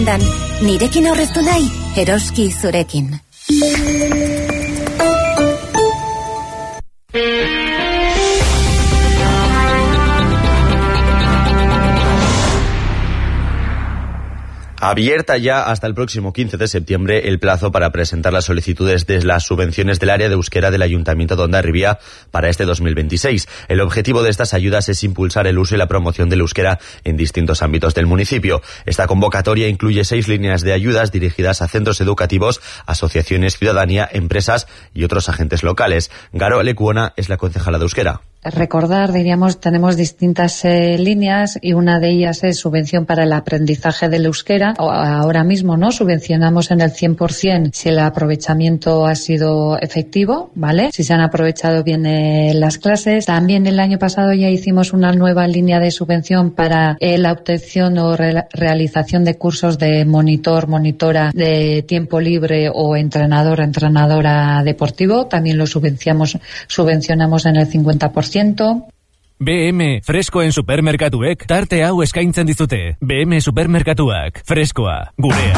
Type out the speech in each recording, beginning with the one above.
Nirekin aurreztu nahi, eroski zurekin. Abierta ya hasta el próximo 15 de septiembre el plazo para presentar las solicitudes de las subvenciones del área de euskera del Ayuntamiento de Hondarribia para este 2026. El objetivo de estas ayudas es impulsar el uso y la promoción del euskera en distintos ámbitos del municipio. Esta convocatoria incluye 6 líneas de ayudas dirigidas a centros educativos, asociaciones, ciudadanía, empresas y otros agentes locales. Garo Lekuona es la concejala de euskera. Recordar, diríamos, tenemos distintas líneas y una de ellas es subvención para el aprendizaje del euskera. Ahora mismo, ¿no? Subvencionamos en el 100% si el aprovechamiento ha sido efectivo, ¿vale? Si se han aprovechado bien las clases. También el año pasado ya hicimos una nueva línea de subvención para la obtención o realización de cursos de monitora de tiempo libre o entrenadora deportivo. También lo subvencionamos en el 50%. BM, fresko en supermerkatuek, tarte hau eskaintzen dizute. BM Supermerkatuak, freskoa, gurea.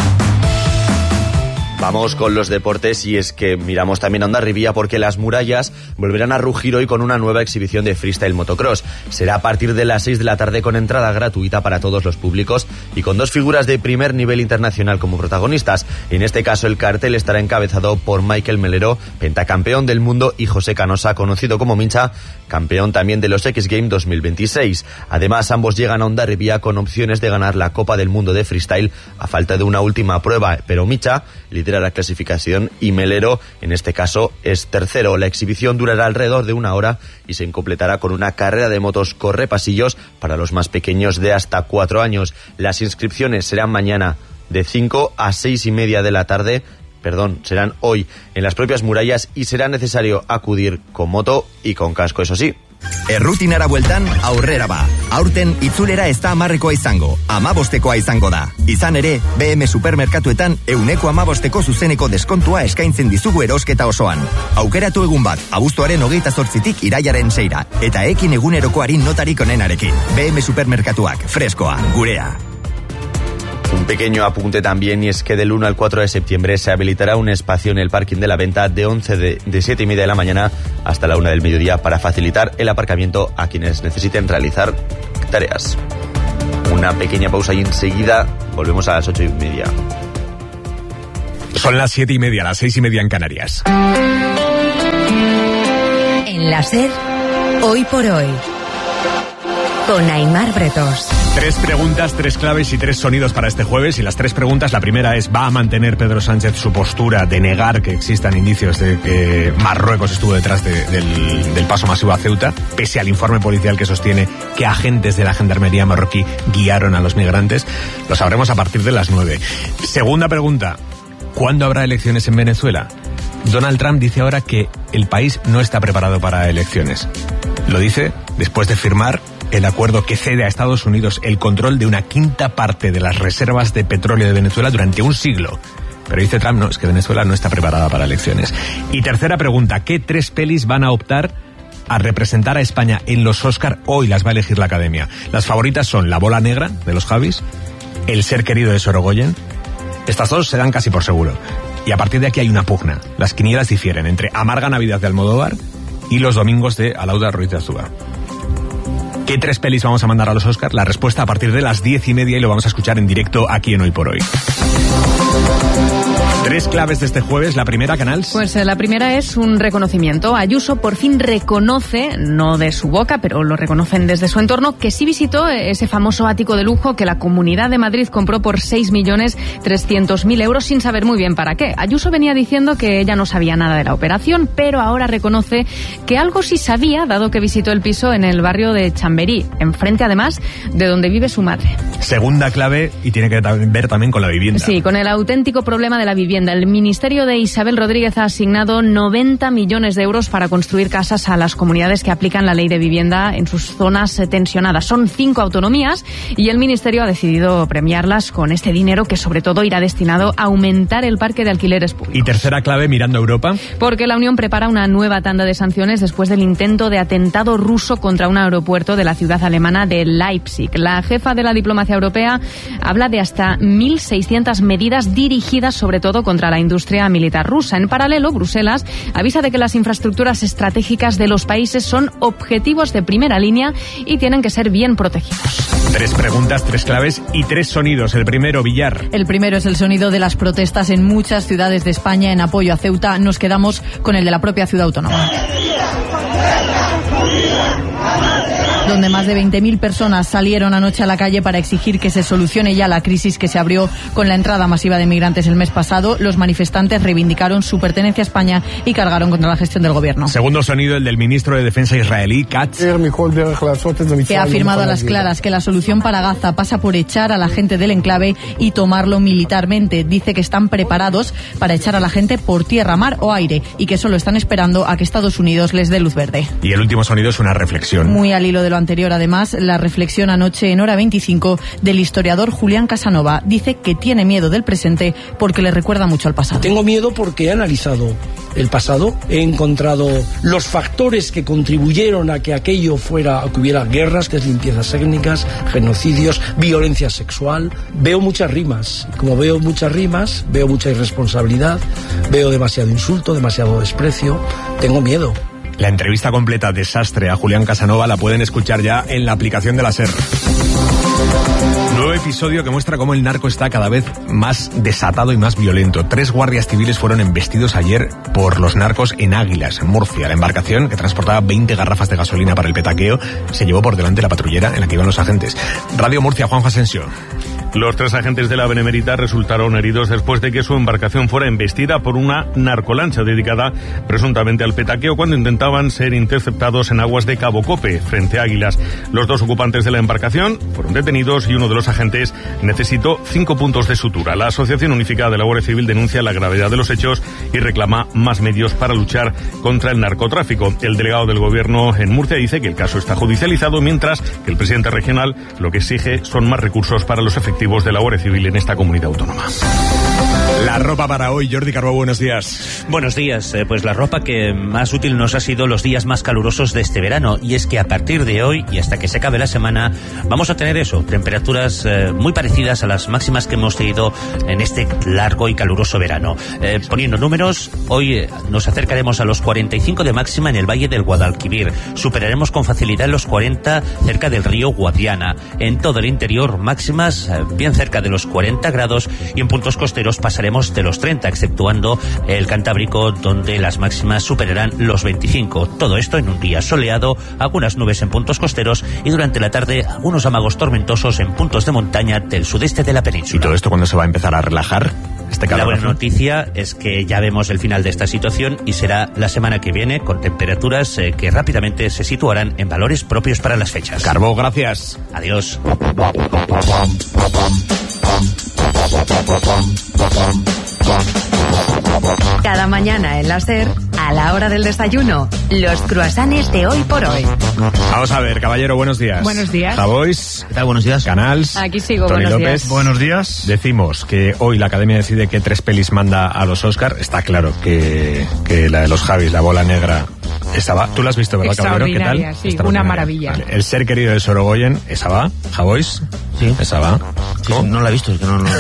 Vamos con los deportes y es que miramos también a Hondarribia porque las murallas volverán a rugir hoy con una nueva exhibición de freestyle motocross. Será a partir de las 6 de la tarde con entrada gratuita para todos los públicos y con 2 figuras de primer nivel internacional como protagonistas. En este caso el cartel estará encabezado por Michael Melero, pentacampeón del mundo, y José Canosa, conocido como Mincha, campeón también de los X Games 2026. Además, ambos llegan a Hondarribia con opciones de ganar la Copa del Mundo de Freestyle a falta de una última prueba, pero Mincha lidera la clasificación y Melero, en este caso, es tercero. La exhibición durará alrededor de 1 hora y se completará con una carrera de motos correpasillos para los más pequeños de hasta 4 años. Las inscripciones serán mañana de 5 a 6:30 de la tarde. Serán hoy en las propias murallas y será necesario acudir con moto y con casco, eso sí. Errutinara bueltan aurrera ba. Aurten itzulera ez da 10koa izango, 15koa izango da. Izan ere, BM Supermerkatuetan 15% zuzeneko deskontua eskaintzen dizugu erosketa osoan. Aukeratu egun bat, abuztuaren 28tik iraiaren 6ra, eta ekin egunerokoari notarik onenarekin. BM Supermerkatuak, freskoa, gurea. Un pequeño apunte también, y es que del 1 al 4 de septiembre se habilitará un espacio en el parking de la Venta de 7:30 de la mañana hasta la 1 del mediodía para facilitar el aparcamiento a quienes necesiten realizar tareas. Una pequeña pausa y enseguida volvemos a las 8:30. Son las 7:30, las 6:30 en Canarias. En la SER, hoy por hoy, con Aimar Bretos. 3 preguntas, 3 claves y 3 sonidos para este jueves. Y las 3 preguntas, la primera es: ¿va a mantener Pedro Sánchez su postura de negar que existan indicios de que Marruecos estuvo detrás del paso masivo a Ceuta, pese al informe policial que sostiene que agentes de la gendarmería marroquí guiaron a los migrantes? Lo sabremos a partir de las 9. Segunda pregunta: ¿cuándo habrá elecciones en Venezuela? Donald Trump dice ahora que el país no está preparado para elecciones. Lo dice después de firmar el acuerdo que cede a Estados Unidos el control de una 1/5 parte de las reservas de petróleo de Venezuela durante un siglo. Pero dice Trump, no, es que Venezuela no está preparada para elecciones. Y tercera pregunta: ¿qué 3 pelis van a optar a representar a España en los Oscar? Hoy las va a elegir la Academia. Las favoritas son La bola negra, de los Javis, El ser querido, de Sorogoyen. Estas 2 se dan casi por seguro. Y a partir de aquí hay una pugna. Las quinielas difieren entre Amarga Navidad, de Almodóvar, y Los domingos, de Alauda Ruiz de Azúa. ¿Qué 3 pelis vamos a mandar a los Oscars? La respuesta a partir de las 10:30 y lo vamos a escuchar en directo aquí en Hoy por Hoy. 3 claves de este jueves. La primera, Canals. Pues la primera es un reconocimiento. Ayuso por fin reconoce, no de su boca, pero lo reconocen desde su entorno, que sí visitó ese famoso ático de lujo que la Comunidad de Madrid compró por 6.300.000 euros sin saber muy bien para qué. Ayuso venía diciendo que ella no sabía nada de la operación, pero ahora reconoce que algo sí sabía, dado que visitó el piso en el barrio de Chamberí, enfrente además de donde vive su madre. Segunda clave, y tiene que ver también con la vivienda. Sí, con el auténtico problema de la vivienda. El Ministerio de Isabel Rodríguez ha asignado 90 millones de euros para construir casas a las comunidades que aplican la ley de vivienda en sus zonas tensionadas. Son 5 autonomías y el Ministerio ha decidido premiarlas con este dinero, que sobre todo irá destinado a aumentar el parque de alquileres públicos. Y tercera clave, mirando a Europa. Porque la Unión prepara una nueva tanda de sanciones después del intento de atentado ruso contra un aeropuerto de de la ciudad alemana de Leipzig. La jefa de la diplomacia europea habla de hasta 1.600 medidas dirigidas sobre todo contra la industria militar rusa. En paralelo, Bruselas avisa de que las infraestructuras estratégicas de los países son objetivos de primera línea y tienen que ser bien protegidos. 3 preguntas, 3 claves y 3 sonidos. El primero, Villar. El primero es el sonido de las protestas en muchas ciudades de España en apoyo a Ceuta. Nos quedamos con el de la propia ciudad autónoma, donde más de 20.000 personas salieron anoche a la calle para exigir que se solucione ya la crisis que se abrió con la entrada masiva de migrantes el mes pasado. Los manifestantes reivindicaron su pertenencia a España y cargaron contra la gestión del gobierno. Segundo sonido, el del ministro de Defensa israelí, Katz, que ha afirmado a las claras que la solución para Gaza pasa por echar a la gente del enclave y tomarlo militarmente. Dice que están preparados para echar a la gente por tierra, mar o aire y que solo están esperando a que Estados Unidos les dé luz verde. Y el último sonido es una reflexión. Muy al hilo de lo anterior, además, la reflexión anoche en Hora 25 del historiador Julián Casanova. Dice que tiene miedo del presente porque le recuerda mucho al pasado. Tengo miedo porque he analizado el pasado, he encontrado los factores que contribuyeron a que aquello fuera, a que hubiera guerras, que es limpiezas étnicas, genocidios, violencia sexual. Veo muchas rimas. Y como veo muchas rimas, veo mucha irresponsabilidad, veo demasiado insulto, demasiado desprecio. Tengo miedo. La entrevista completa Desastre a Julián Casanova la pueden escuchar ya en la aplicación de la SER. Nuevo episodio que muestra cómo el narco está cada vez más desatado y más violento. 3 guardias civiles fueron embestidos ayer por los narcos en Águilas, en Murcia. La embarcación, que transportaba 20 garrafas de gasolina para el petaqueo, se llevó por delante la patrullera en la que iban los agentes. Radio Murcia, Juanjo Asensio. Los 3 agentes de la Benemérita resultaron heridos después de que su embarcación fuera embestida por una narcolancha dedicada presuntamente al petaqueo cuando intentaban ser interceptados en aguas de Cabo Cope, frente a Águilas. Los 2 ocupantes de la embarcación fueron detenidos y uno de los agentes necesitó 5 puntos de sutura. La Asociación Unificada de la Guardia Civil denuncia la gravedad de los hechos y reclama más medios para luchar contra el narcotráfico. El delegado del Gobierno en Murcia dice que el caso está judicializado, mientras que el presidente regional lo que exige son más recursos para los efectivos de la Guardia Civil en esta comunidad autónoma. La ropa para hoy, Jordi Carbó, buenos días. Buenos días. Pues la ropa que más útil nos ha sido los días más calurosos de este verano, y es que a partir de hoy y hasta que se acabe la semana vamos a tener temperaturas muy parecidas a las máximas que hemos tenido en este largo y caluroso verano. Poniendo números, hoy nos acercaremos a los 45 de máxima en el Valle del Guadalquivir. Superaremos con facilidad los 40 cerca del río Guadiana. En todo el interior, máximas bien cerca de los 40 grados, y en puntos costeros pasaremos de los 30, exceptuando el Cantábrico, donde las máximas superarán los 25. Todo esto en un día soleado, algunas nubes en puntos costeros y durante la tarde algunos amagos tormentosos en puntos de montaña del sudeste de la península. ¿Y todo esto cuándo se va a empezar a relajar? La buena noticia es que ya vemos el final de esta situación y será la semana que viene, con temperaturas que rápidamente se situarán en valores propios para las fechas. Carbó, gracias. Adiós. Cada mañana en la SER, a la hora del desayuno, los croissants de Hoy por Hoy. Vamos a ver, caballero, buenos días. Buenos días. Javois. ¿Qué tal? Buenos días. Canals. Aquí sigo, Toni buenos López. días. Buenos días. Decimos que hoy la Academia decide qué 3 pelis manda a los Oscar. Está claro que la de los Javis, La Bola Negra, esa va. Tú la has visto, ¿verdad, caballero? ¿Qué tal? Sí, una maravilla. Vale. El ser querido de Sorogoyen, esa va. Javois. Sí. Esa va. Sí, no la he visto, es que no.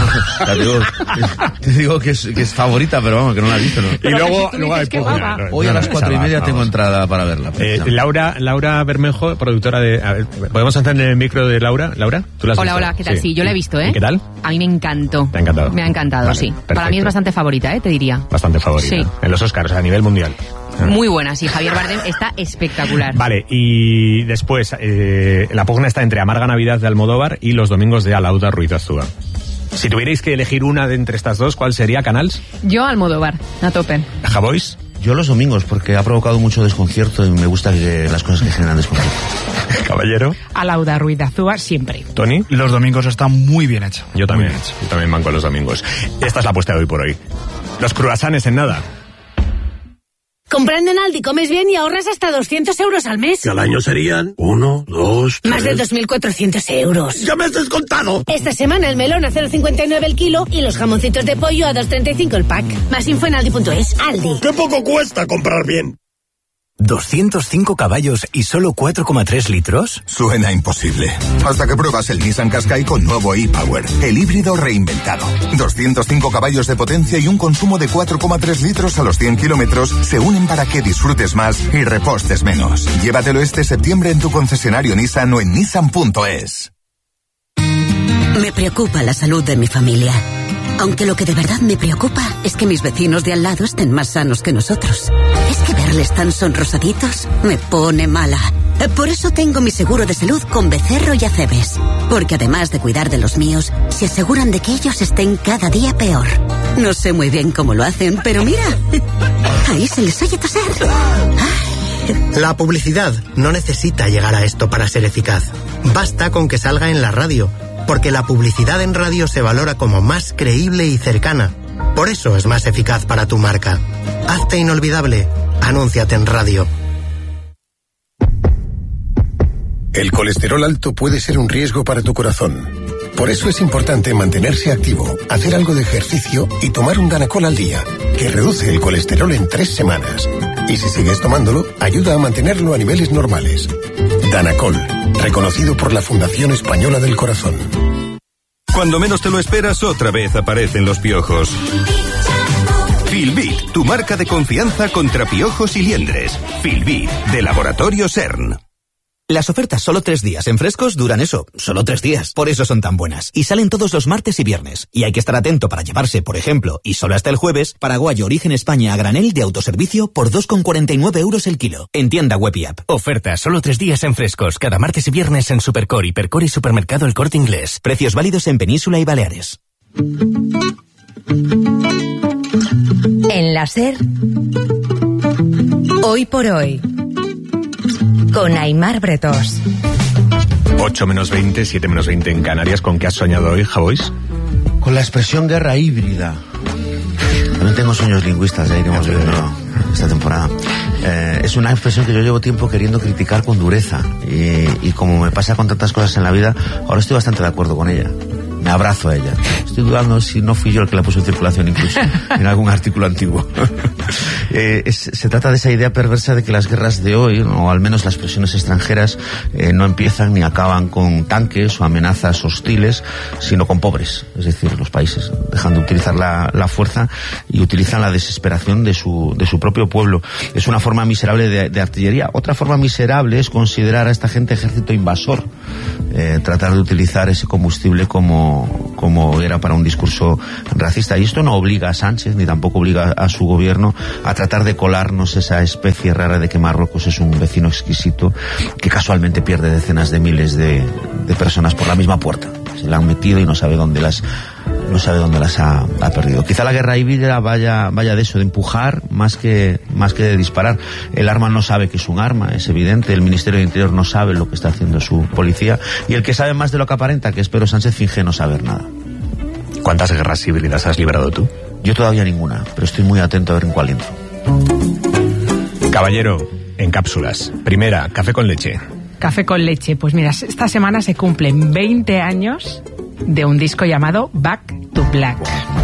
Te digo que es favorita, pero vamos, que no la he visto. ¿No? Y luego hay hoy a las 4:30 tengo entrada para verla. Laura Bermejo, productora de... A ver, ¿podemos encender el micro de Laura? ¿Laura? ¿Tú la has visto? Hola, ¿qué tal? Sí, yo la he visto, ¿eh? ¿Y qué tal? A mí me encantó. ¿Te ha encantado? Me ha encantado, Vale, sí. perfecto. Para mí es bastante favorita, te diría. Bastante favorita. Sí. En los Oscars, a nivel mundial. Muy buena, sí. Javier Bardem está espectacular. Vale, y después, la pugna está entre Amarga Navidad de Almodóvar y Los Domingos de Alauda Ruiz Azúa. Si tuvierais que elegir una de entre estas dos, ¿cuál sería, Canals? Yo Almodóvar, a tope. ¿Javois? Yo Los Domingos, porque ha provocado mucho desconcierto y me gusta que las cosas que generan desconcierto. Caballero. Alauda Ruiz Azúa, siempre. ¿Toni? Los Domingos están muy bien hechos. Yo también banco Los Domingos. Esta es la apuesta de hoy por hoy. Los croissants en nada. Comprando en Aldi comes bien y ahorras hasta 200 euros al mes. Que al año serían 1, 2, 3... Más de 2.400 euros. ¡Ya me has descontado! Esta semana el melón a 0,59 el kilo y los jamoncitos de pollo a 2,35 el pack. Más info en aldi.es. Aldi. ¡Qué poco cuesta comprar bien! ¿205 caballos y solo 4,3 litros? Suena imposible. Hasta que pruebas el Nissan Qashqai con nuevo e-Power, el híbrido reinventado. 205 caballos de potencia y un consumo de 4,3 litros a los 100 kilómetros se unen para que disfrutes más y repostes menos. Llévatelo este septiembre en tu concesionario Nissan o en nissan.es. Me preocupa la salud de mi familia. Aunque lo que de verdad me preocupa es que mis vecinos de al lado estén más sanos que nosotros. Es que verles tan sonrosaditos me pone mala. Por eso tengo mi seguro de salud con Becerro y Acebes. Porque además de cuidar de los míos, se aseguran de que ellos estén cada día peor. No sé muy bien cómo lo hacen, pero mira, ahí se les oye toser. La publicidad no necesita llegar a esto para ser eficaz. Basta con que salga en la radio. Porque la publicidad en radio se valora como más creíble y cercana. Por eso es más eficaz para tu marca. Hazte inolvidable. Anúnciate en radio. El colesterol alto puede ser un riesgo para tu corazón. Por eso es importante mantenerse activo, hacer algo de ejercicio y tomar un Danacol al día, que reduce el colesterol en 3 semanas. Y si sigues tomándolo, ayuda a mantenerlo a niveles normales. Danacol, reconocido por la Fundación Española del Corazón. Cuando menos te lo esperas, otra vez aparecen los piojos. Filbit, tu marca de confianza contra piojos y liendres. Filbit, de Laboratorio CERN. Las ofertas solo 3 días en Frescos duran eso, solo 3 días. Por eso son tan buenas. Y salen todos los martes y viernes. Y hay que estar atento para llevarse, por ejemplo, y solo hasta el jueves, paraguayo origen España a granel de autoservicio por 2,49 euros el kilo. En tienda web y app. Oferta solo 3 días en Frescos, cada martes y viernes en Supercor, Hipercor y Supermercado El Corte Inglés. Precios válidos en Península y Baleares. En la SER, hoy por hoy, con Aimar Bretós. 8 menos 20, 7 menos 20 en Canarias. ¿Con qué has soñado hoy, Javois? Con la expresión guerra híbrida. También tengo sueños lingüistas, ya iremos viendo esta temporada. Es una expresión que yo llevo tiempo queriendo criticar con dureza. Y como me pasa con tantas cosas en la vida, ahora estoy bastante de acuerdo con ella. Me abrazo a ella. Estoy dudando si no fui yo el que la puso en circulación incluso en algún artículo antiguo. Se trata de esa idea perversa de que las guerras de hoy, o al menos las presiones extranjeras, no empiezan ni acaban con tanques o amenazas hostiles, sino con pobres. Es decir, los países dejan de utilizar la fuerza y utilizan la desesperación de su propio pueblo. Es una forma miserable de artillería. Otra forma miserable es considerar a esta gente ejército invasor. Tratar de utilizar ese combustible como era para un discurso racista. Y esto no obliga a Sánchez, ni tampoco obliga a su gobierno a tratar de colarnos esa especie rara de que Marruecos es un vecino exquisito que casualmente pierde decenas de miles de personas por la misma puerta. Se la han metido y no sabe dónde las ha perdido. Quizá la guerra híbrida vaya de eso, de empujar más que de disparar. El arma no sabe que es un arma, es evidente. El Ministerio de Interior no sabe lo que está haciendo su policía. Y el que sabe más de lo que aparenta, que es Pedro Sánchez, finge no saber nada. ¿Cuántas guerras híbridas has librado tú? Yo todavía ninguna, pero estoy muy atento a ver en cuál entro. Caballero, en cápsulas. Primera, café con leche. Café con leche. Pues mira, esta semana se cumplen 20 años de un disco llamado Back to Black.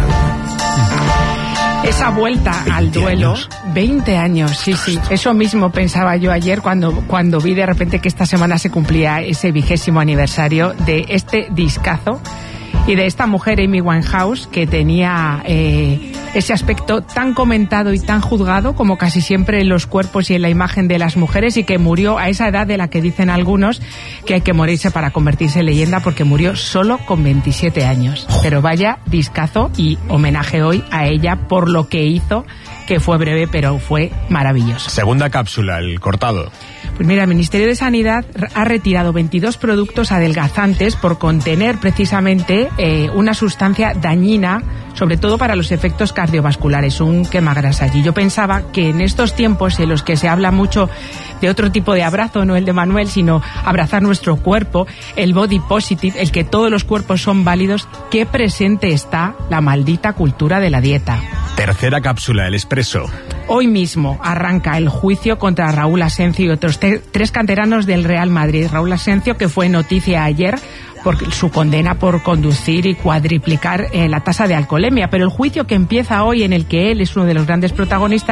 Esa vuelta al duelo, 20 años, sí. Eso mismo pensaba yo ayer cuando vi de repente que esta semana se cumplía ese 20º aniversario de este discazo y de esta mujer, Amy Winehouse, que tenía ese aspecto tan comentado y tan juzgado como casi siempre en los cuerpos y en la imagen de las mujeres, y que murió a esa edad de la que dicen algunos que hay que morirse para convertirse en leyenda, porque murió solo con 27 años. Pero vaya discazo, y homenaje hoy a ella por lo que hizo, que fue breve pero fue maravilloso. Segunda cápsula, el cortado. Pues mira, el Ministerio de Sanidad ha retirado 22 productos adelgazantes por contener precisamente una sustancia dañina, sobre todo para los efectos cardiovasculares, un quemagrasas. Y yo pensaba que en estos tiempos en los que se habla mucho de otro tipo de abrazo, no el de Manuel, sino abrazar nuestro cuerpo, el body positive, el que todos los cuerpos son válidos, qué presente está la maldita cultura de la dieta. Tercera cápsula, el expreso. Hoy mismo arranca el juicio contra Raúl Asencio y otros 3 canteranos del Real Madrid. Raúl Asencio, que fue noticia ayer por su condena por conducir y cuadriplicar la tasa de alcoholemia, pero el juicio que empieza hoy, en el que él es uno de los grandes protagonistas,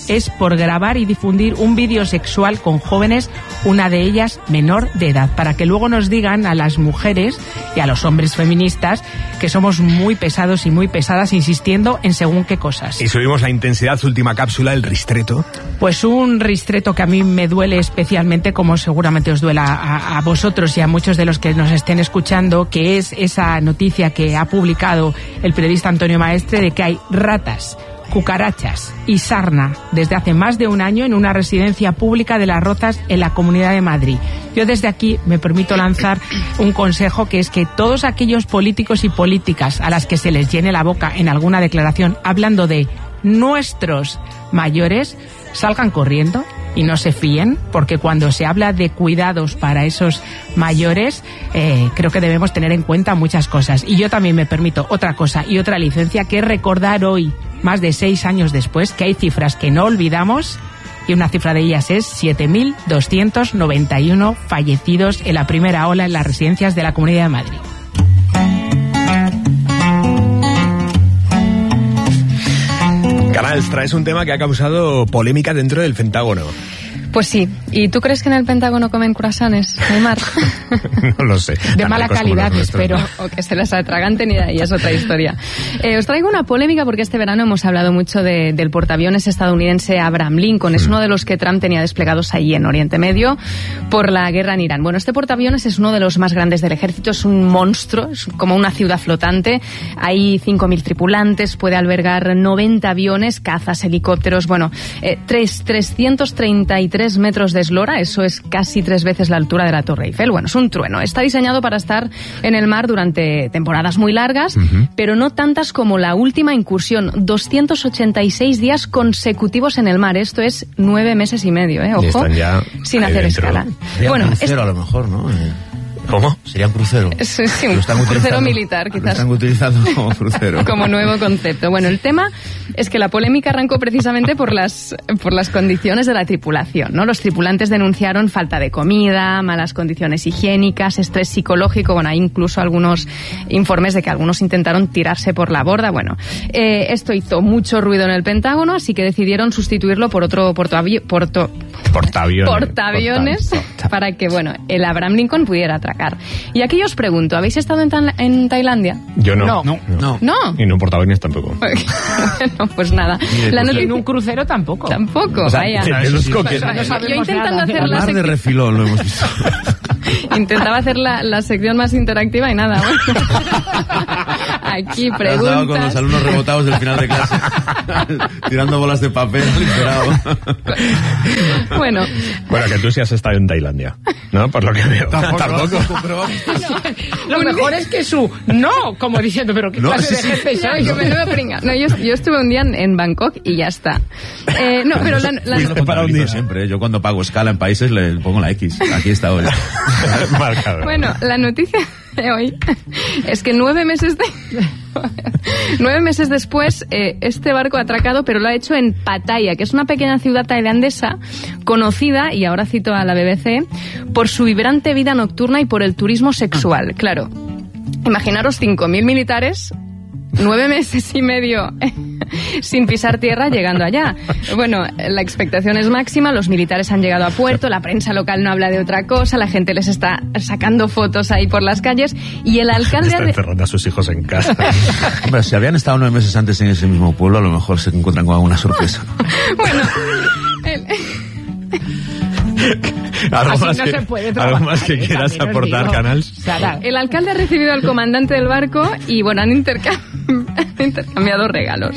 es por grabar y difundir un vídeo sexual con jóvenes, una de ellas menor de edad, para que luego nos digan a las mujeres y a los hombres feministas que somos muy pesados y muy pesadas insistiendo en según qué cosas. Y subimos la intensidad, última cápsula, el ristreto. Pues un ristreto que a mí me duele especialmente, como seguramente os duela a vosotros y a muchos de los que nos estén escuchando, que es esa noticia que ha publicado el periodista Antonio Maestre de que hay ratas, cucarachas y sarna desde hace más de un año en una residencia pública de Las Rozas en la Comunidad de Madrid. Yo desde aquí me permito lanzar un consejo, que es que todos aquellos políticos y políticas a las que se les llene la boca en alguna declaración hablando de nuestros mayores salgan corriendo y no se fíen, porque cuando se habla de cuidados para esos mayores, creo que debemos tener en cuenta muchas cosas. Y yo también me permito otra cosa y otra licencia, que es recordar hoy, más de 6 años después, que hay cifras que no olvidamos, y una cifra de ellas es 7.291 fallecidos en la primera ola en las residencias de la Comunidad de Madrid. Canals, traes un tema que ha causado polémica dentro del Pentágono. Pues sí. ¿Y tú crees que en el Pentágono comen croissants, Neymar? No lo sé. De mala calidad, espero. O que se las atraganten, y de ahí es otra historia. Os traigo una polémica porque este verano hemos hablado mucho del portaaviones estadounidense Abraham Lincoln. Es uno de los que Trump tenía desplegados allí en Oriente Medio por la guerra en Irán. Bueno, este portaaviones es uno de los más grandes del ejército, es un monstruo, es como una ciudad flotante. Hay 5.000 tripulantes, puede albergar 90 aviones, cazas, helicópteros, 333 metros de eslora, eso es casi 3 veces la altura de la Torre Eiffel. Bueno, es un trueno. Está diseñado para estar en el mar durante temporadas muy largas, pero no tantas como la última incursión, 286 días consecutivos en el mar. Esto es 9 meses y medio, ojo, sin hacer escala. Bueno, un crucero a lo mejor, ¿no? ¿Cómo? Sería un crucero. Sí, un crucero militar, quizás. Lo están utilizando como crucero. Como nuevo concepto. Bueno, el tema es que la polémica arrancó precisamente por las condiciones de la tripulación, ¿no? Los tripulantes denunciaron falta de comida, malas condiciones higiénicas, estrés psicológico. Bueno, hay incluso algunos informes de que algunos intentaron tirarse por la borda. Bueno, esto hizo mucho ruido en el Pentágono, así que decidieron sustituirlo por otro portaaviones para que, el Abraham Lincoln pudiera atracar. Y aquí yo os pregunto, ¿habéis estado en Tailandia? Yo no. ¿No? Y no en portaaviones tampoco. Bueno, pues nada. En un crucero tampoco. Tampoco, vaya. Yo intentando hacer la sección... de refilón lo hemos visto. Intentaba hacer la sección más interactiva y nada. Aquí preguntas. Has con los alumnos rebotados del final de clase. Tirando bolas de papel, liberado. Bueno, que tú sí has estado en Tailandia, ¿no? Por lo que veo. Tampoco. Lo mejor es que como diciendo, pero ¿qué clase de jefe soy? Yo estuve un día en Bangkok y ya está. Pero para un día siempre. Yo cuando pago escala en países le pongo la X. Aquí está hoy. Bueno, la noticia de hoy es que 9 meses después este barco ha atracado, pero lo ha hecho en Pattaya, que es una pequeña ciudad tailandesa conocida, y ahora cito a la BBC, por su vibrante vida nocturna y por el turismo sexual. Claro, imaginaros 5.000 militares, 9 meses y medio sin pisar tierra llegando allá. Bueno, la expectación es máxima, los militares han llegado a puerto, la prensa local no habla de otra cosa, la gente les está sacando fotos ahí por las calles, y el alcalde... Está encerrando a sus hijos en casa. Hombre, si habían estado 9 meses antes en ese mismo pueblo, a lo mejor se encuentran con alguna sorpresa. Bueno... ¿Algo más que quieras aportar, Canals? El alcalde ha recibido al comandante del barco y, han intercambiado regalos.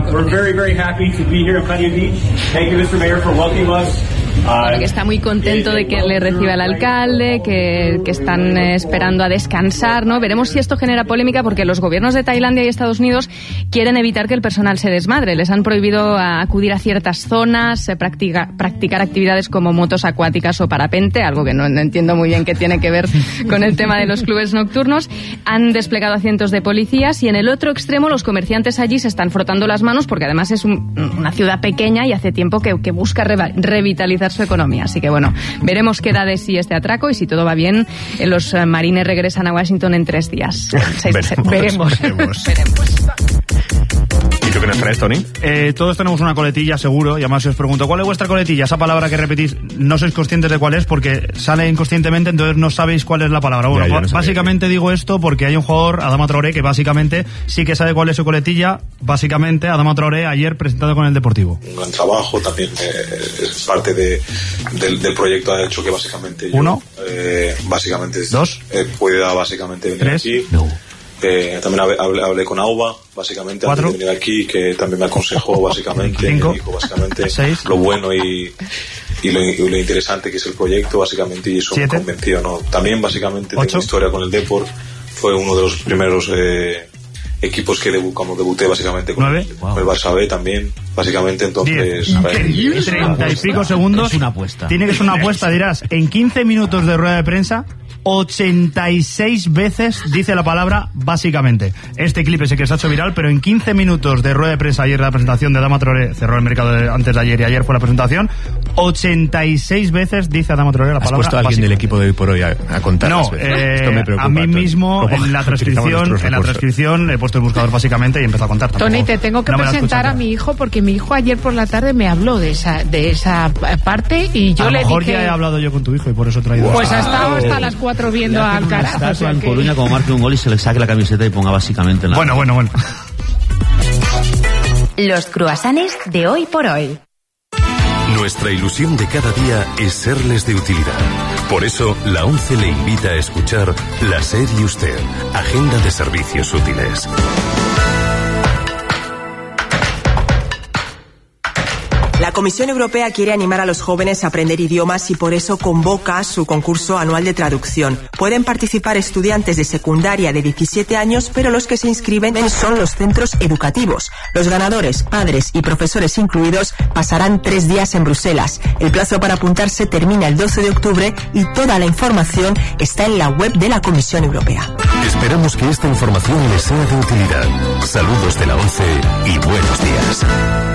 Que está muy contento de que le reciba el alcalde, que están esperando a descansar, ¿no? Veremos si esto genera polémica, porque los gobiernos de Tailandia y Estados Unidos quieren evitar que el personal se desmadre. Les han prohibido acudir a ciertas zonas, practicar actividades como motos acuáticas o parapente, algo que no entiendo muy bien qué tiene que ver con el tema de los clubes nocturnos. Han desplegado a cientos de policías, y en el otro extremo los comerciantes allí se están frotando las manos, porque además es una ciudad pequeña y hace tiempo que busca revitalizar su economía. Así que veremos qué da de sí este atraco, y si todo va bien, los marines regresan a Washington en 3 días. Veremos. ¿Y tú qué nos ¿Crees, Tony? Todos tenemos una coletilla, seguro, y además si os pregunto, ¿cuál es vuestra coletilla? Esa palabra que repetís, no sois conscientes de cuál es porque sale inconscientemente, entonces no sabéis cuál es la palabra. Bueno, ya, no básicamente digo esto porque hay un jugador, Adama Traoré, que básicamente sí que sabe cuál es su coletilla. Básicamente, Adama Traoré ayer presentado con el Deportivo. Un gran trabajo, también es parte del proyecto, ha hecho que básicamente yo... Uno. Básicamente... Dos. Pueda básicamente venir tres. Aquí. No. También hablé con Auba, básicamente, cuatro. Antes de venir aquí, que también me aconsejó, básicamente, cinco. me dijo, básicamente, seis. Lo bueno y lo interesante que es el proyecto, básicamente, y eso siete. Me convenció, ¿no? También, básicamente, ocho. tengo historia con el Depor, fue uno de los primeros equipos que cuando debuté, básicamente, con el Barça B también, básicamente, entonces... Increíble. 30 y pico segundos. Es una apuesta. Tiene que ser una apuesta, dirás. En 15 minutos de rueda de prensa, 86 veces dice la palabra básicamente. Este clip es el que se ha hecho viral, pero en 15 minutos de rueda de prensa ayer de la presentación de Adama Traoré, cerró el mercado antes de ayer y ayer fue la presentación, 86 veces dice Adama Traoré la palabra. ¿Has puesto a alguien del equipo de hoy por hoy a contar? No, Esto me preocupa, a mí mismo en la transcripción he puesto el buscador básicamente y he empezado a contar. Tony, te tengo que presentar a mi hijo porque mi hijo ayer por la tarde me habló de esa parte y yo le dije... A lo mejor ya he hablado yo con tu hijo y por eso he traído... Pues ha estado hasta las 4 viendo al Alcaraz. En Coruña, como marque un gol y se le saque la camiseta y ponga básicamente en la... Bueno. Los cruasanes de hoy por hoy. Nuestra ilusión de cada día es serles de utilidad. Por eso, la ONCE le invita a escuchar La SER y Usted, Agenda de Servicios Útiles. La Comisión Europea quiere animar a los jóvenes a aprender idiomas y por eso convoca su concurso anual de traducción. Pueden participar estudiantes de secundaria de 17 años, pero los que se inscriben son los centros educativos. Los ganadores, padres y profesores incluidos, pasarán 3 días en Bruselas. El plazo para apuntarse termina el 12 de octubre y toda la información está en la web de la Comisión Europea. Esperamos que esta información les sea de utilidad. Saludos de la ONCE y buenos días.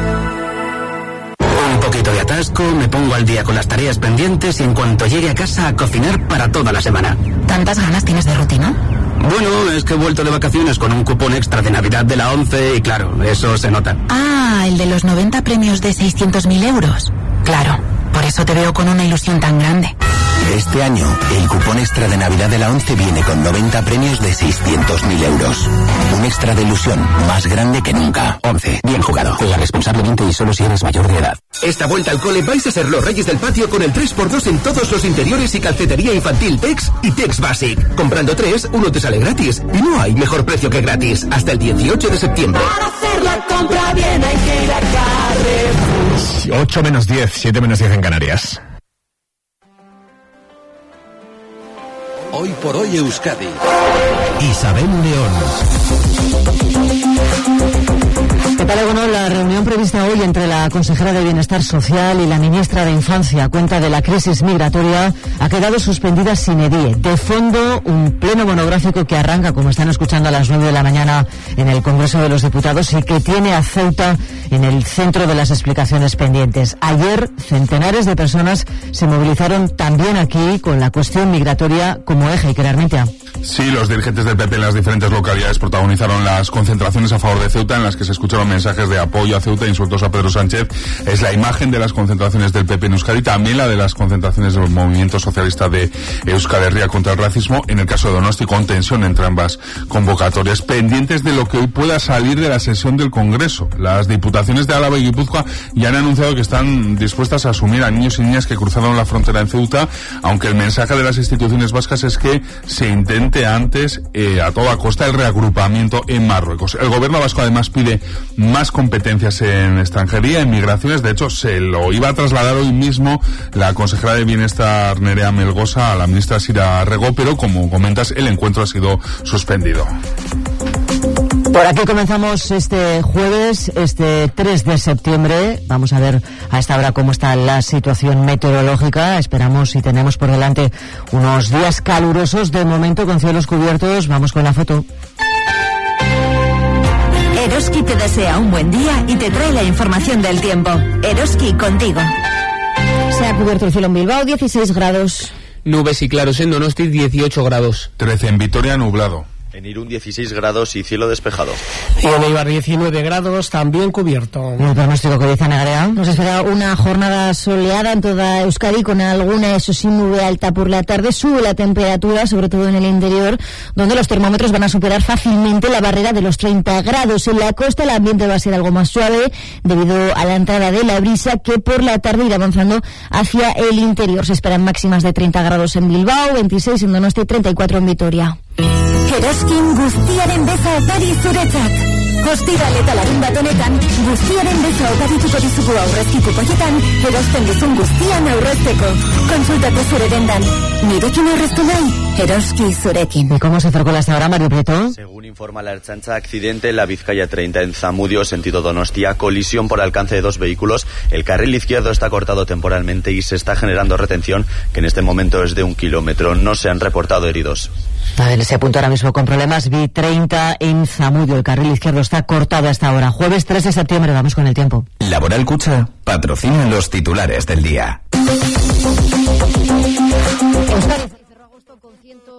Un poquito de atasco, me pongo al día con las tareas pendientes y en cuanto llegue a casa a cocinar para toda la semana. ¿Tantas ganas tienes de rutina? Bueno, es que he vuelto de vacaciones con un cupón extra de Navidad de la ONCE y claro, eso se nota. Ah, el de los 90 premios de 600.000 euros. Claro, por eso te veo con una ilusión tan grande. Este año, el cupón extra de Navidad de la ONCE viene con 90 premios de 600.000 euros. Un extra de ilusión más grande que nunca. ONCE, bien jugado. Juega responsablemente y solo si eres mayor de edad. Esta vuelta al cole vais a ser los reyes del patio con el 3x2 en todos los interiores y calcetería infantil Tex y Tex Basic. Comprando 3, uno te sale gratis. Y no hay mejor precio que gratis. Hasta el 18 de septiembre. Para hacer la compra bien hay que ir a Carrefour. 8 menos 10, 7 menos 10 en Canarias. Hoy por hoy Euskadi. Isabel León. ¿Qué tal, Egunon? La reunión prevista hoy entre la consejera de Bienestar Social y la ministra de Infancia a cuenta de la crisis migratoria ha quedado suspendida sine die. De fondo, un pleno monográfico que arranca, como están escuchando, a las 9 de la mañana en el Congreso de los Diputados y que tiene a Ceuta en el centro de las explicaciones pendientes. Ayer, centenares de personas se movilizaron también aquí con la cuestión migratoria como eje. Iker Armentia. Sí, los dirigentes del PP en las diferentes localidades protagonizaron las concentraciones a favor de Ceuta, en las que se escucharon mensajes de apoyo a Ceuta, insultos a Pedro Sánchez. Es la imagen de las concentraciones del PP en Euskadi, también la de las concentraciones del movimiento socialista de Euskal Herria contra el racismo, en el caso de Donosti, con tensión entre ambas convocatorias, pendientes de lo que hoy pueda salir de la sesión del Congreso. Las diputaciones de Álava y Guipúzcoa ya han anunciado que están dispuestas a asumir a niños y niñas que cruzaron la frontera en Ceuta, aunque el mensaje de las instituciones vascas es que se intente antes, a toda costa, el reagrupamiento en Marruecos. El gobierno vasco además pide más competencias en extranjería, en migraciones. De hecho, se lo iba a trasladar hoy mismo la consejera de Bienestar, Nerea Melgosa, a la ministra Sira Rego, pero como comentas, el encuentro ha sido suspendido. Por aquí comenzamos este jueves, este 3 de septiembre. Vamos a ver a esta hora cómo está la situación meteorológica. Esperamos y tenemos por delante unos días calurosos, de momento con cielos cubiertos. Vamos con la foto. Eroski te desea un buen día y te trae la información del tiempo. Eroski, contigo. Se ha cubierto el cielo en Bilbao, 16 grados. Nubes y claros en Donosti, 18 grados. 13 en Vitoria, nublado. En Irún 16 grados y cielo despejado. Y en Eibar 19 grados, también cubierto. El pronóstico que dice Negarea. Nos espera una jornada soleada en toda Euskadi, con alguna, eso sí, nube alta por la tarde. Sube la temperatura, sobre todo en el interior, donde los termómetros van a superar fácilmente la barrera de los 30 grados. En la costa el ambiente va a ser algo más suave, debido a la entrada de la brisa, que por la tarde irá avanzando hacia el interior. Se esperan máximas de 30 grados en Bilbao, 26 en Donosti, 34 en Vitoria. Eroskin guztiaren beza opari zuretzat. Ostiral eta larunbat honetan, guztiaren beza oparituko dizugu aurrezki kupoietan, erosten dizun guztian aurrezteko. Konsultatu zure dendan. Nirekin aurreztu nahi, Eroski zurekin. ¿Y cómo se circula hasta ahora, Mario Prieto? Según informa la Ertzaintza, accidente en la Vizcaya 30 en Zamudio, sentido Donostia, colisión por alcance de 2 vehículos. El carril izquierdo está cortado temporalmente y se está generando retención, que en este momento es de 1 kilómetro. No se han reportado heridos. En ese punto ahora mismo con problemas, V30 en Zamudio, el carril izquierdo está cortado hasta ahora. Jueves 3 de septiembre, vamos con el tiempo. Laboral Cucha patrocina los titulares del día. Con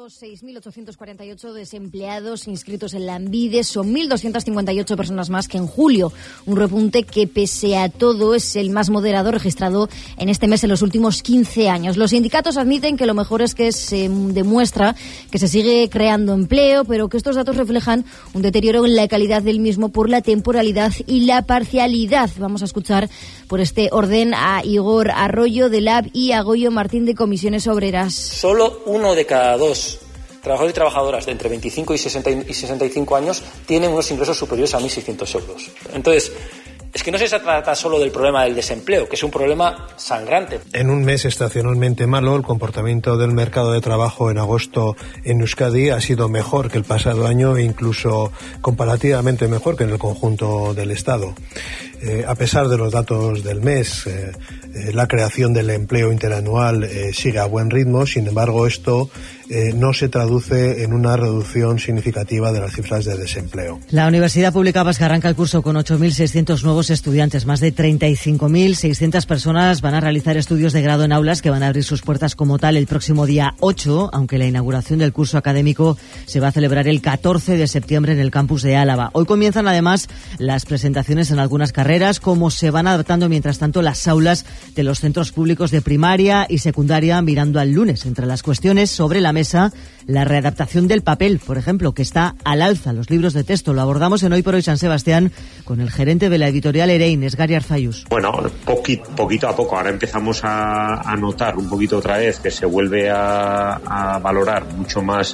106.848 desempleados inscritos en Lanbide, son 1.258 personas más que en julio. Un repunte que, pese a todo, es el más moderado registrado en este mes en los últimos 15 años. Los sindicatos admiten que lo mejor es que se demuestra que se sigue creando empleo, pero que estos datos reflejan un deterioro en la calidad del mismo por la temporalidad y la parcialidad. Vamos a escuchar por este orden a Igor Arroyo de LAB y a Goyo Martín de Comisiones Obreras. Solo 1 de cada 2 trabajadores y trabajadoras de entre 25 y 65 años tienen unos ingresos superiores a 1.600 euros. Entonces, es que no se trata solo del problema del desempleo, que es un problema sangrante. En un mes estacionalmente malo, el comportamiento del mercado de trabajo en agosto en Euskadi ha sido mejor que el pasado año e incluso comparativamente mejor que en el conjunto del Estado. A pesar de los datos del mes, la creación del empleo interanual sigue a buen ritmo. Sin embargo, esto no se traduce en una reducción significativa de las cifras de desempleo. La Universidad Pública Vasca arranca el curso con 8.600 nuevos estudiantes. Más de 35.600 personas van a realizar estudios de grado en aulas que van a abrir sus puertas como tal el próximo día 8, aunque la inauguración del curso académico se va a celebrar el 14 de septiembre en el campus de Álava. Hoy comienzan además las presentaciones en algunas carreras, como se van adaptando mientras tanto las aulas de los centros públicos de primaria y secundaria, mirando al lunes. Entre las cuestiones sobre la mesa, la readaptación del papel, por ejemplo, que está al alza, los libros de texto. Lo abordamos en Hoy por Hoy San Sebastián con el gerente de la editorial Erein, Esgari Arzayus. Bueno, poquito a poco. Ahora empezamos a notar un poquito otra vez que se vuelve a valorar mucho más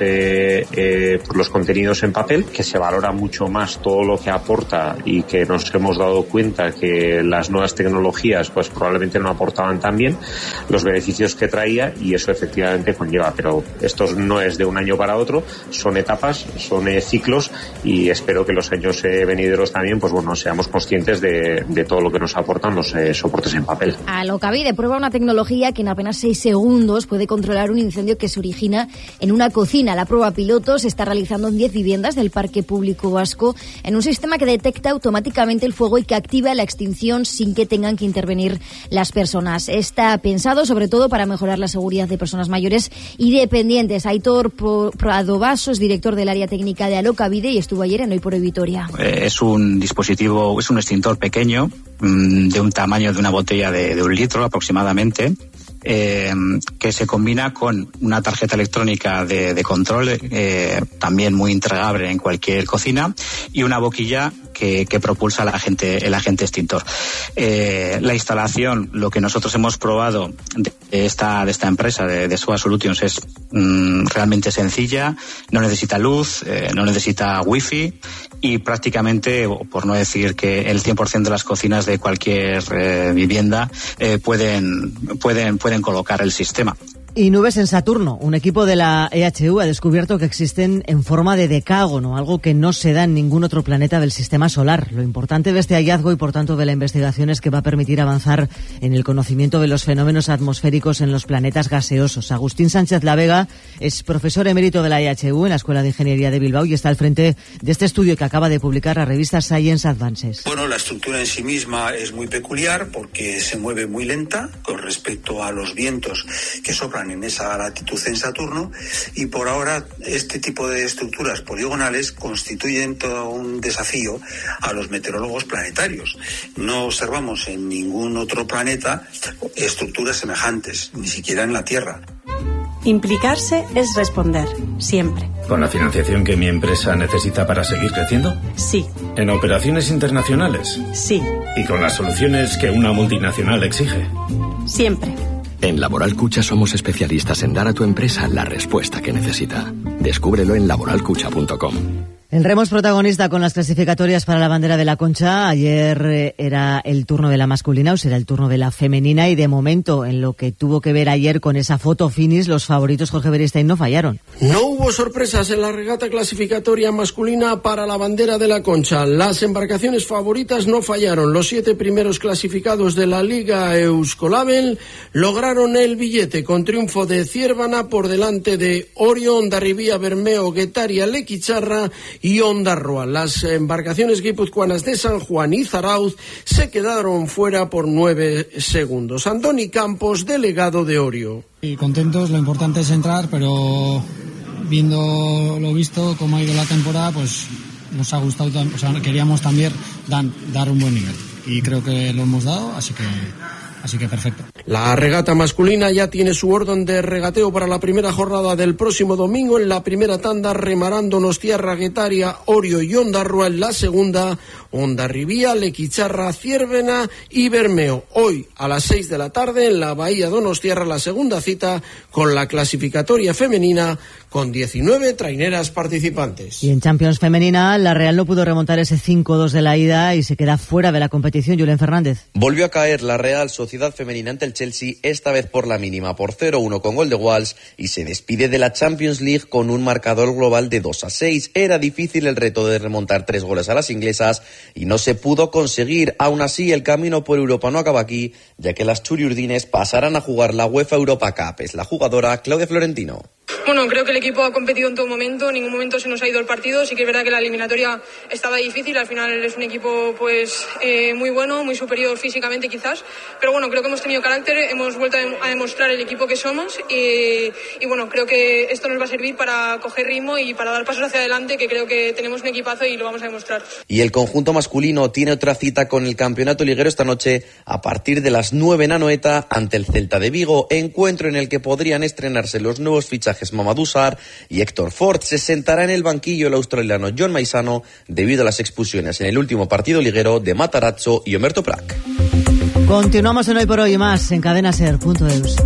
los contenidos en papel, que se valora mucho más todo lo que aporta y que nos hemos dado cuenta que las nuevas tecnologías pues probablemente no aportaban tan bien los beneficios que traía, y eso efectivamente conlleva, pero esto no es de un año para otro, son etapas, son ciclos, y espero que los años venideros también pues bueno, seamos conscientes de todo lo que nos aportan los soportes en papel. Alokabide prueba una tecnología que en apenas 6 segundos puede controlar un incendio que se origina en una cocina. La prueba piloto se está realizando en 10 viviendas del Parque Público Vasco en un sistema que detecta automáticamente el fuego y que activa la extinción sin que tengan que intervenir las personas. Está pensado sobre todo para mejorar la seguridad de personas mayores y dependientes. Aitor Pradovaso es director del área técnica de Alokabide y estuvo ayer en Hoy por Hoy Vitoria. Es un dispositivo, es un extintor pequeño, de un tamaño de una botella de 1 litro aproximadamente, que se combina con una tarjeta electrónica de control, también muy entregable en cualquier cocina, y una boquilla que propulsa el agente extintor. La instalación, lo que nosotros hemos probado de esta empresa, de SOA Solutions, es realmente sencilla, no necesita luz, no necesita wifi, y prácticamente, por no decir que el 100% de las cocinas de cualquier vivienda pueden colocar el sistema. Y nubes en Saturno. Un equipo de la EHU ha descubierto que existen en forma de decágono, algo que no se da en ningún otro planeta del sistema solar. Lo importante de este hallazgo y por tanto de la investigación es que va a permitir avanzar en el conocimiento de los fenómenos atmosféricos en los planetas gaseosos. Agustín Sánchez Lavega es profesor emérito de la EHU en la Escuela de Ingeniería de Bilbao y está al frente de este estudio que acaba de publicar la revista Science Advances. Bueno, la estructura en sí misma es muy peculiar porque se mueve muy lenta con respecto a los vientos que soplan vuelan en esa latitud en Saturno, y por ahora este tipo de estructuras poligonales constituyen todo un desafío a los meteorólogos planetarios. No observamos en ningún otro planeta estructuras semejantes, ni siquiera en la Tierra. Implicarse es responder, siempre. ¿Con la financiación que mi empresa necesita para seguir creciendo? Sí. ¿En operaciones internacionales? Sí. ¿Y con las soluciones que una multinacional exige? Siempre. En Laboral Cucha somos especialistas en dar a tu empresa la respuesta que necesita. Descúbrelo en laboralcucha.com. El remo es protagonista con las clasificatorias para la bandera de la Concha. Ayer era el turno de la masculina, o será el turno de la femenina, y de momento, en lo que tuvo que ver ayer con esa foto finish, los favoritos Jorge Beristain no fallaron. No hubo sorpresas en la regata clasificatoria masculina para la bandera de la Concha. Las embarcaciones favoritas no fallaron. Los 7 primeros clasificados de la Liga Euskolabel lograron el billete con triunfo de Ciervana por delante de Orio, Hondarribía, Bermeo, Guetaria, Lequicharra y Ondarroa. Las embarcaciones guipuzcoanas de San Juan y Zarauz se quedaron fuera por 9 segundos. Antoni Campos, delegado de Orio. Y contentos, lo importante es entrar, pero viendo lo visto, cómo ha ido la temporada, pues nos ha gustado, o sea, queríamos también dar un buen nivel. Y creo que lo hemos dado, así que perfecto. La regata masculina ya tiene su orden de regateo para la primera jornada del próximo domingo. En la primera tanda remarán Donostiarra, Guetaria, Orio y Ondarroa. En la segunda, Hondarribía, Lequicharra, Ciervena y Bermeo. Hoy a las 6 de la tarde en la Bahía Donostiarra, la segunda cita con la clasificatoria femenina con 19 traineras participantes. Y en Champions femenina, la Real no pudo remontar ese 5-2 de la ida y se queda fuera de la competición. Julen Fernández. Volvió a caer la Real Sociedad femenina ante el Chelsea, esta vez por la mínima, por 0-1 con gol de Walsh, y se despide de la Champions League con un marcador global de 2-6. Era difícil el reto de remontar 3 goles a las inglesas y no se pudo conseguir. Aún así, el camino por Europa no acaba aquí, ya que las churiurdines pasarán a jugar la UEFA Europa Cup. Es la jugadora Claudia Florentino. Bueno, creo que el equipo ha competido en todo momento, en ningún momento se nos ha ido el partido. Sí que es verdad que la eliminatoria estaba difícil, al final es un equipo pues muy bueno, muy superior físicamente quizás, pero bueno, creo que hemos tenido carácter, hemos vuelto a demostrar el equipo que somos y bueno, creo que esto nos va a servir para coger ritmo y para dar pasos hacia adelante, que creo que tenemos un equipazo y lo vamos a demostrar. Y el conjunto masculino tiene otra cita con el campeonato liguero esta noche a partir de las 9 en Anoeta ante el Celta de Vigo, encuentro en el que podrían estrenarse los nuevos fichajes Mamadou Sarr y Héctor Ford. Se sentará en el banquillo el australiano John Maisano debido a las expulsiones en el último partido liguero de Matarazzo y Omerto Prak. Continuamos en Hoy por Hoy, más en cadenaser.eus.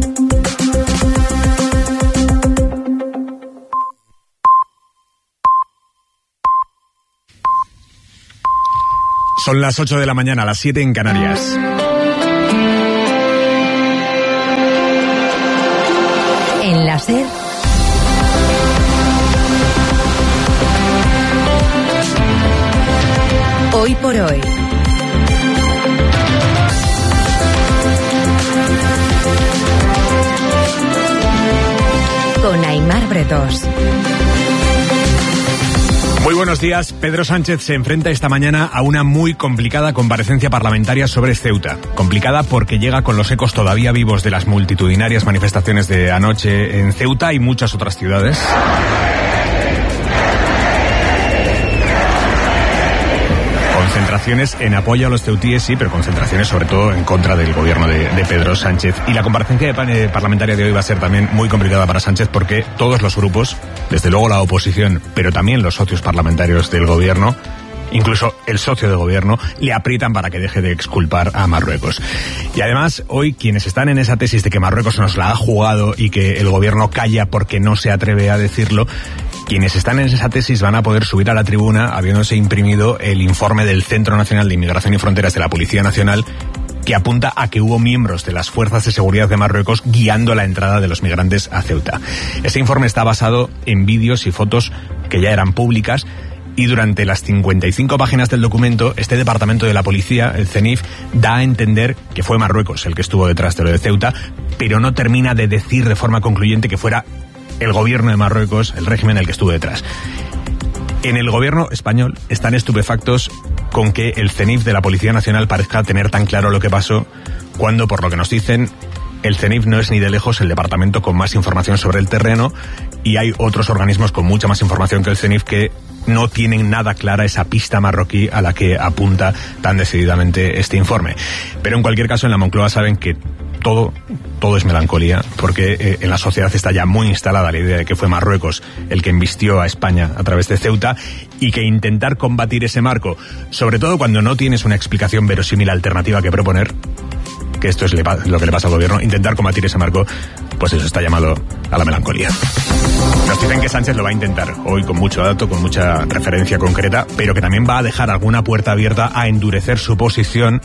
Son las 8 de la mañana, las 7 en Canarias. En la SER, Hoy por Hoy. Con Aimar Bretos. Muy buenos días. Pedro Sánchez se enfrenta esta mañana a una muy complicada comparecencia parlamentaria sobre Ceuta. Complicada porque llega con los ecos todavía vivos de las multitudinarias manifestaciones de anoche en Ceuta y muchas otras ciudades. Concentraciones en apoyo a los ceutíes, sí, pero concentraciones sobre todo en contra del gobierno de Pedro Sánchez. Y la comparecencia parlamentaria de hoy va a ser también muy complicada para Sánchez porque todos los grupos, desde luego la oposición, pero también los socios parlamentarios del gobierno, incluso el socio de gobierno, le aprietan para que deje de exculpar a Marruecos. Y además, hoy quienes están en esa tesis de que Marruecos nos la ha jugado y que el gobierno calla porque no se atreve a decirlo, quienes están en esa tesis van a poder subir a la tribuna habiéndose imprimido el informe del Centro Nacional de Inmigración y Fronteras de la Policía Nacional, que apunta a que hubo miembros de las fuerzas de seguridad de Marruecos guiando la entrada de los migrantes a Ceuta. Ese informe está basado en vídeos y fotos que ya eran públicas, y durante las 55 páginas del documento, este departamento de la policía, el CENIF, da a entender que fue Marruecos el que estuvo detrás de lo de Ceuta, pero no termina de decir de forma concluyente que fuera el gobierno de Marruecos, el régimen, el que estuvo detrás. En el gobierno español están estupefactos con que el CENIF de la Policía Nacional parezca tener tan claro lo que pasó, cuando, por lo que nos dicen, el CENIF no es ni de lejos el departamento con más información sobre el terreno, y hay otros organismos con mucha más información que el CENIF que no tienen nada clara esa pista marroquí a la que apunta tan decididamente este informe. Pero en cualquier caso, en la Moncloa saben que todo es melancolía, porque en la sociedad está ya muy instalada la idea de que fue Marruecos el que embistió a España a través de Ceuta, y que intentar combatir ese marco, sobre todo cuando no tienes una explicación verosímil alternativa que proponer, que esto es lo que le pasa al gobierno, intentar combatir ese marco, pues eso está llamado a la melancolía. Nos dicen que Sánchez lo va a intentar hoy con mucho dato, con mucha referencia concreta, pero que también va a dejar alguna puerta abierta a endurecer su posición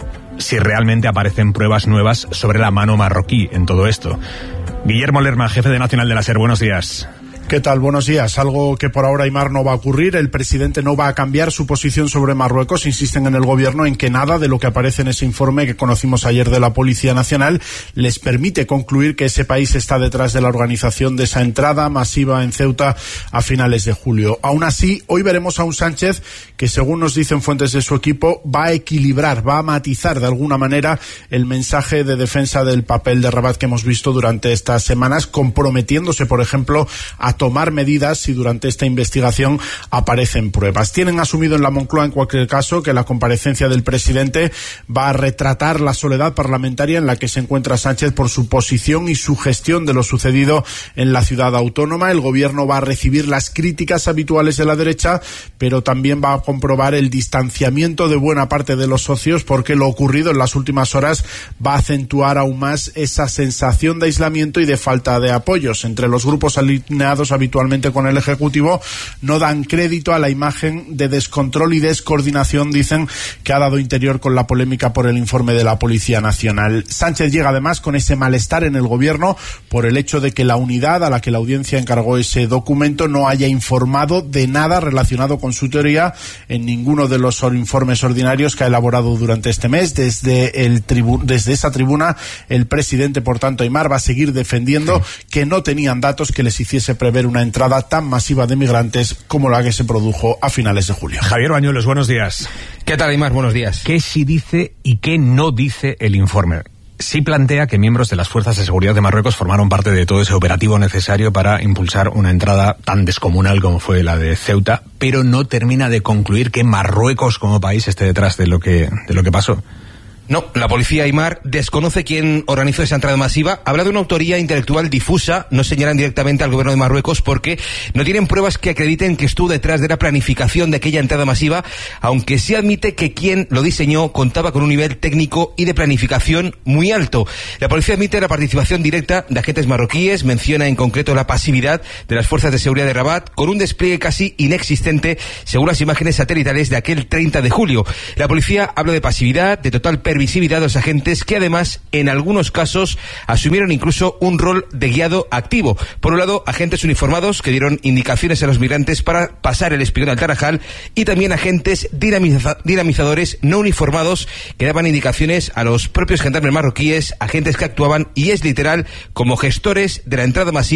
si realmente aparecen pruebas nuevas sobre la mano marroquí en todo esto. Guillermo Lerma, jefe de Nacional de la SER, buenos días. ¿Qué tal? Buenos días. Algo que por ahora, Aimar, no va a ocurrir. El presidente no va a cambiar su posición sobre Marruecos. Insisten en el gobierno en que nada de lo que aparece en ese informe que conocimos ayer de la Policía Nacional les permite concluir que ese país está detrás de la organización de esa entrada masiva en Ceuta a finales de julio. Aún así, hoy veremos a un Sánchez que, según nos dicen fuentes de su equipo, va a equilibrar, va a matizar de alguna manera el mensaje de defensa del papel de Rabat que hemos visto durante estas semanas, comprometiéndose, por ejemplo, a tomar medidas si durante esta investigación aparecen pruebas. Tienen asumido en la Moncloa, en cualquier caso, que la comparecencia del presidente va a retratar la soledad parlamentaria en la que se encuentra Sánchez por su posición y su gestión de lo sucedido en la ciudad autónoma. El gobierno va a recibir las críticas habituales de la derecha, pero también va a comprobar el distanciamiento de buena parte de los socios, porque lo ocurrido en las últimas horas va a acentuar aún más esa sensación de aislamiento y de falta de apoyos entre los grupos alineados habitualmente con el Ejecutivo. No dan crédito a la imagen de descontrol y descoordinación, dicen, que ha dado Interior con la polémica por el informe de la Policía Nacional. Sánchez llega además con ese malestar en el gobierno por el hecho de que la unidad a la que la audiencia encargó ese documento no haya informado de nada relacionado con su teoría en ninguno de los informes ordinarios que ha elaborado durante este mes. Desde esa tribuna, el presidente, por tanto, Aimar, va a seguir defendiendo que no tenían datos que les hiciese prever una entrada tan masiva de migrantes como la que se produjo a finales de julio. Javier Bañuelos, buenos días. ¿Qué tal, Aimar? Buenos días. ¿Qué sí dice y qué no dice el informe? Sí plantea que miembros de las fuerzas de seguridad de Marruecos formaron parte de todo ese operativo necesario para impulsar una entrada tan descomunal como fue la de Ceuta, pero no termina de concluir que Marruecos como país esté detrás de lo que pasó. No, la policía, Aimar, desconoce quién organizó esa entrada masiva. Habla de una autoría intelectual difusa. No señalan directamente al gobierno de Marruecos porque no tienen pruebas que acrediten que estuvo detrás de la planificación de aquella entrada masiva, aunque sí admite que quien lo diseñó contaba con un nivel técnico y de planificación muy alto. La policía admite la participación directa de agentes marroquíes, menciona en concreto la pasividad de las fuerzas de seguridad de Rabat, con un despliegue casi inexistente según las imágenes satelitales de aquel 30 de julio. La policía habla de pasividad, de total pervisividad de los agentes, que además en algunos casos asumieron incluso un rol de guiado activo. Por un lado, agentes uniformados que dieron indicaciones a los migrantes para pasar el espigón al Tarajal, y también agentes dinamizadores no uniformados que daban indicaciones a los propios gendarmes marroquíes, agentes que actuaban, y es literal, como gestores de la entrada masiva